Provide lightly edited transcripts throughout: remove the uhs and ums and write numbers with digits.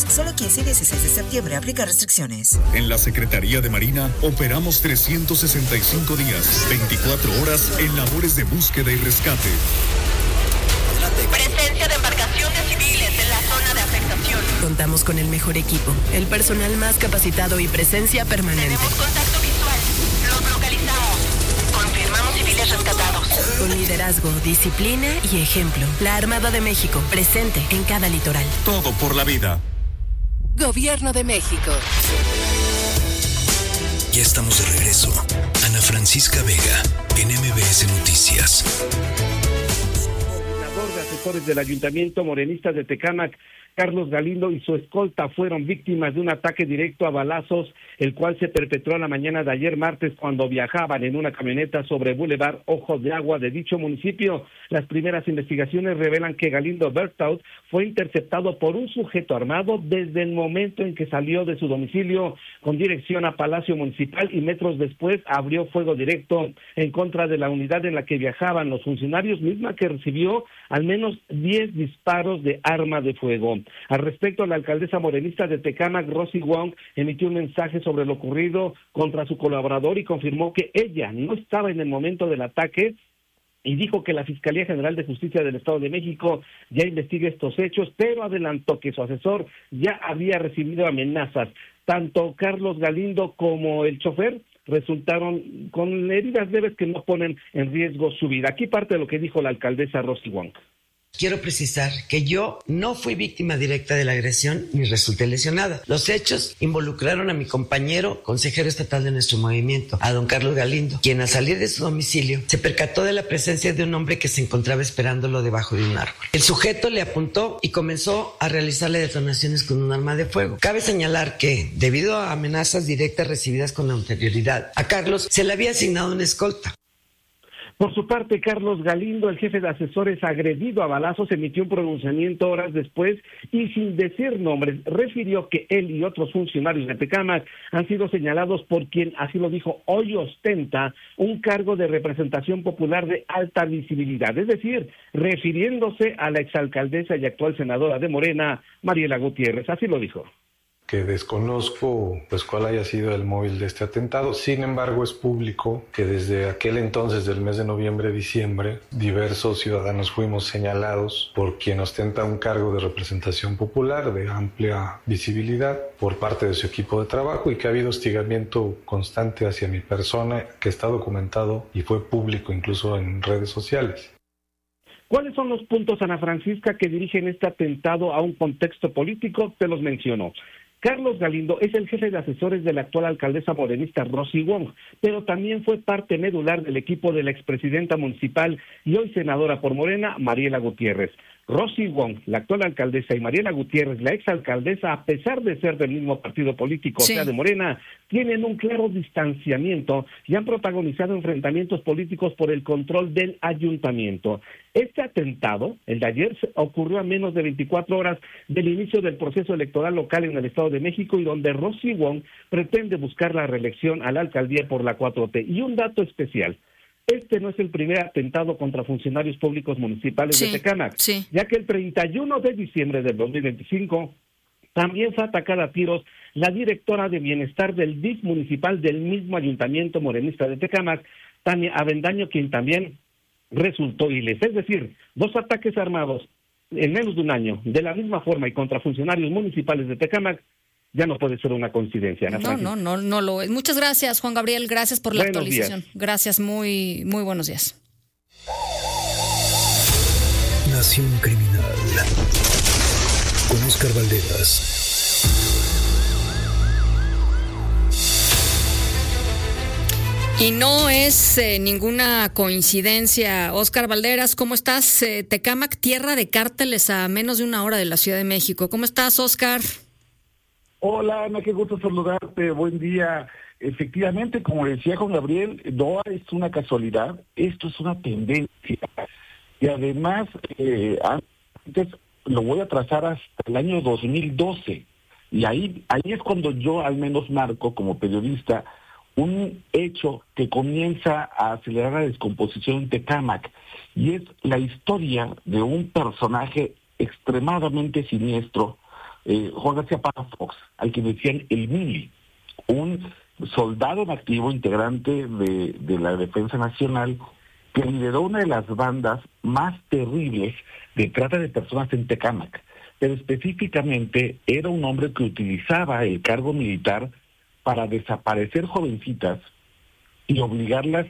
Solo 15 y 16 de septiembre. Aplica restricciones. En la Secretaría de Marina operamos 365 días, 24 horas en labores de búsqueda y rescate. Presencia de embarcaciones civiles en la zona de afectación. Contamos con el mejor equipo, el personal más capacitado y presencia permanente. Tenemos contacto visual. Los localizamos. Confirmamos civiles rescatados. Con liderazgo, disciplina y ejemplo. La Armada de México, presente en cada litoral. Todo por la vida. Gobierno de México. Ya estamos de regreso. Ana Francisca Vega, en MBS Noticias. De asesores del Ayuntamiento morenista de Tecámac, Carlos Galindo y su escolta fueron víctimas de un ataque directo a balazos, el cual se perpetró la mañana de ayer martes cuando viajaban en una camioneta sobre Boulevard Ojos de Agua de dicho municipio. Las primeras investigaciones revelan que Galindo Berthaud fue interceptado por un sujeto armado desde el momento en que salió de su domicilio con dirección a Palacio Municipal y metros después abrió fuego directo en contra de la unidad en la que viajaban los funcionarios, misma que recibió al menos 10 disparos de arma de fuego. Al respecto, la alcaldesa morenista de Tecámac, Rosy Wong, emitió un mensaje sobre lo ocurrido contra su colaborador y confirmó que ella no estaba en el momento del ataque y dijo que la Fiscalía General de Justicia del Estado de México ya investiga estos hechos, pero adelantó que su asesor ya había recibido amenazas. Tanto Carlos Galindo como el chofer resultaron con heridas leves que no ponen en riesgo su vida. Aquí parte de lo que dijo la alcaldesa Rosy Wong. Quiero precisar que yo no fui víctima directa de la agresión ni resulté lesionada. Los hechos involucraron a mi compañero consejero estatal de nuestro movimiento, a don Carlos Galindo, quien al salir de su domicilio se percató de la presencia de un hombre que se encontraba esperándolo debajo de un árbol. El sujeto le apuntó y comenzó a realizarle detonaciones con un arma de fuego. Cabe señalar que, debido a amenazas directas recibidas con anterioridad, a Carlos se le había asignado una escolta. Por su parte, Carlos Galindo, el jefe de asesores agredido a balazos, emitió un pronunciamiento horas después y sin decir nombres, refirió que él y otros funcionarios de Tecámac han sido señalados por quien, así lo dijo, hoy ostenta un cargo de representación popular de alta visibilidad, es decir, refiriéndose a la exalcaldesa y actual senadora de Morena, Mariela Gutiérrez, así lo dijo. Que desconozco pues cuál haya sido el móvil de este atentado. Sin embargo, es público que desde aquel entonces del mes de noviembre-diciembre diversos ciudadanos fuimos señalados por quien ostenta un cargo de representación popular de amplia visibilidad por parte de su equipo de trabajo y que ha habido hostigamiento constante hacia mi persona que está documentado y fue público incluso en redes sociales. ¿Cuáles son los puntos, Ana Francisca, que dirigen este atentado a un contexto político? Te los menciono. Carlos Galindo es el jefe de asesores de la actual alcaldesa morenista Rosy Wong, pero también fue parte medular del equipo de la expresidenta municipal y hoy senadora por Morena, Mariela Gutiérrez. Rosy Wong, la actual alcaldesa, y Mariela Gutiérrez, la exalcaldesa, a pesar de ser del mismo partido político, o sea, de Morena, tienen un claro distanciamiento y han protagonizado enfrentamientos políticos por el control del ayuntamiento. Este atentado, el de ayer, ocurrió a menos de 24 horas del inicio del proceso electoral local en el Estado de México y donde Rosy Wong pretende buscar la reelección a la alcaldía por la 4T. Y un dato especial. Este no es el primer atentado contra funcionarios públicos municipales de Tecámac, ya que el 31 de diciembre del 2025 también fue atacada a tiros la directora de bienestar del DIF municipal del mismo ayuntamiento morenista de Tecámac, Tania Avendaño, quien también resultó ileso. Es decir, 2 ataques armados en menos de un año, de la misma forma y contra funcionarios municipales de Tecámac, ya no puede ser una coincidencia. No lo es. Muchas gracias, Juan Gabriel. Gracias por la actualización. Días. Gracias, muy buenos días. Nación Criminal con Óscar Valderas. Y no es ninguna coincidencia. Óscar Valderas, ¿cómo estás? Tecámac, tierra de cárteles a menos de una hora de la Ciudad de México. ¿Cómo estás, Óscar? Hola, Ana, qué gusto saludarte, buen día. Efectivamente, como decía Juan Gabriel, no es una casualidad, esto es una tendencia. Y además, antes lo voy a trazar hasta el año 2012. Y ahí es cuando yo al menos marco como periodista un hecho que comienza a acelerar la descomposición en Tecámac. Y es la historia de un personaje extremadamente siniestro, Juan García Palafox, al que decían el Mili, un soldado en activo integrante de la Defensa Nacional, que lideró una de las bandas más terribles de trata de personas en Tecámac, pero específicamente era un hombre que utilizaba el cargo militar para desaparecer jovencitas y obligarlas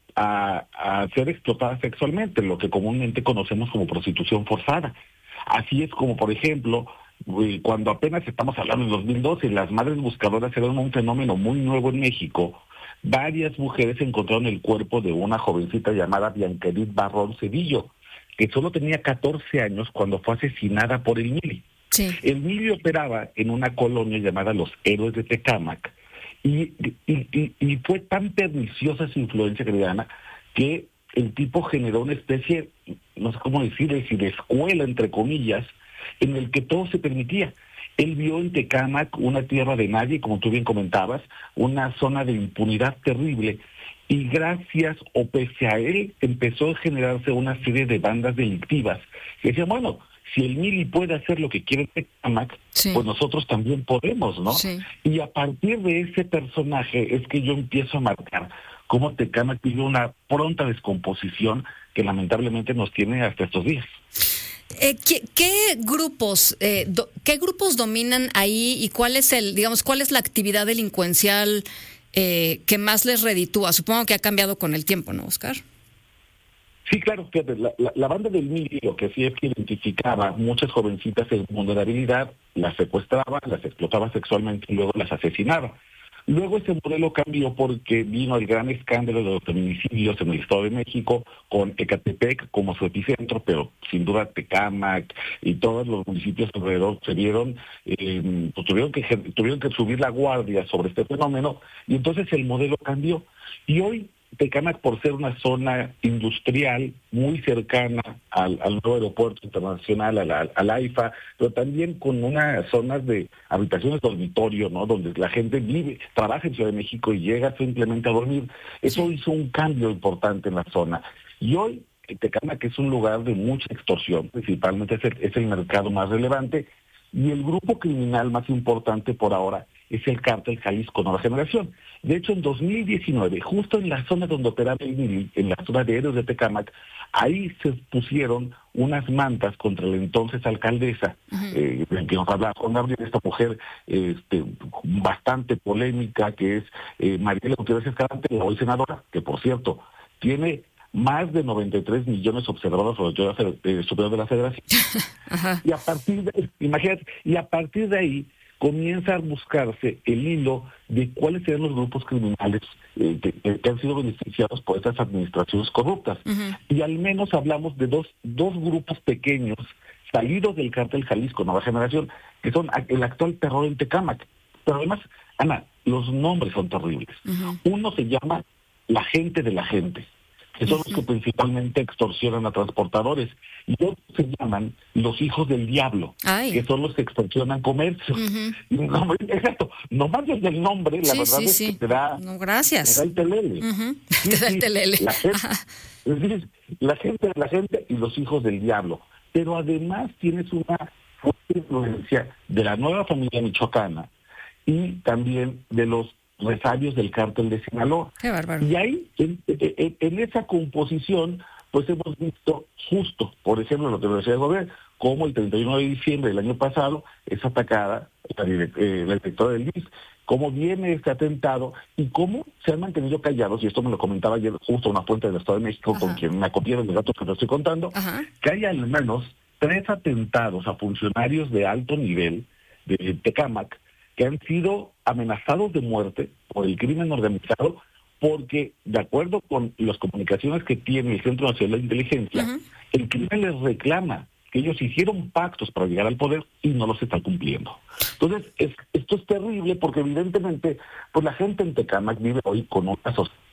a ser explotadas sexualmente, lo que comúnmente conocemos como prostitución forzada. Así es como, por ejemplo, cuando apenas estamos hablando de 2012, las madres buscadoras eran un fenómeno muy nuevo en México. Varias mujeres encontraron el cuerpo de una jovencita llamada Bianquerit Barrón Cedillo, que solo tenía 14 años cuando fue asesinada por el Mili. Sí. El Mili operaba en una colonia llamada Los Héroes de Tecámac, y fue tan perniciosa su influencia, querida, que el tipo generó una especie, no sé cómo decirle, de escuela, entre comillas, en el que todo se permitía. Él vio en Tecámac una tierra de nadie, como tú bien comentabas, una zona de impunidad terrible, y gracias o pese a él empezó a generarse una serie de bandas delictivas que decían, bueno, si el Mili puede hacer lo que quiere en Tecámac, sí, pues nosotros también podemos, ¿no? Sí. Y a partir de ese personaje es que yo empiezo a marcar cómo Tecámac vive una pronta descomposición que lamentablemente nos tiene hasta estos días. ¿Qué grupos dominan ahí y cuál es la actividad delincuencial que más les reditúa? Supongo que ha cambiado con el tiempo, ¿no, Oscar? Sí, claro, fíjate, la banda del Mili, lo que hacía es que identificaba muchas jovencitas en vulnerabilidad, las secuestraba, las explotaba sexualmente y luego las asesinaba. Luego ese modelo cambió porque vino el gran escándalo de los feminicidios en el Estado de México, con Ecatepec como su epicentro, pero sin duda Tecámac y todos los municipios alrededor se vieron, pues tuvieron que subir la guardia sobre este fenómeno, y entonces el modelo cambió. Y hoy Tecámac, por ser una zona industrial muy cercana al nuevo aeropuerto internacional, al AIFA, pero también con unas zonas de habitaciones dormitorio, ¿no?, donde la gente vive, trabaja en Ciudad de México y llega simplemente a dormir, eso hizo un cambio importante en la zona. Y hoy Tecámac es un lugar de mucha extorsión, principalmente es el mercado más relevante, y el grupo criminal más importante por ahora es el Cártel Jalisco Nueva Generación. De hecho, en 2019, justo en la zona donde operaba el Mili, en la zona de Héroes de Tecámac, ahí se pusieron unas mantas contra la entonces alcaldesa, que nos habla Juan Gabriel, esta mujer bastante polémica, que es Mariela Gutiérrez Escalante, la hoy senadora, que por cierto, tiene más de 93 millones de observadores sobre el superior de la Federación. Y a partir de, imagínate, a partir de ahí comienza a buscarse el hilo de cuáles eran los grupos criminales que han sido beneficiados por estas administraciones corruptas. Y al menos hablamos de dos grupos pequeños salidos del Cártel Jalisco Nueva Generación, que son el actual terror en Tecámac. Pero además, Ana, los nombres son terribles. Uno se llama la gente de la gente, que son los que principalmente extorsionan a transportadores, y otros se llaman los hijos del diablo, que son los que extorsionan comercios. No, exacto, nomás desde el nombre, la verdad es que te da, gracias. Te da el telele. Te da el telele. La gente y los hijos del diablo. Pero además tienes una fuerte influencia de la nueva familia michoacana y también de los resabios del Cártel de Sinaloa. Qué bárbaro. Y ahí, en esa composición, pues hemos visto justo, por ejemplo, en la Universidad de Gobierno, como el 31 de diciembre del año pasado es atacada la directora del DIF, cómo viene este atentado y cómo se han mantenido callados, y esto me lo comentaba ayer justo una fuente del Estado de México con quien me acopiaron los datos que te estoy contando, que hay al menos 3 atentados a funcionarios de alto nivel de Tecámac que han sido amenazados de muerte por el crimen organizado, porque, de acuerdo con las comunicaciones que tiene el Centro Nacional de Inteligencia, el crimen les reclama que ellos hicieron pactos para llegar al poder y no los están cumpliendo. Entonces, esto es terrible porque evidentemente pues la gente en Tecámac vive hoy con una sociedad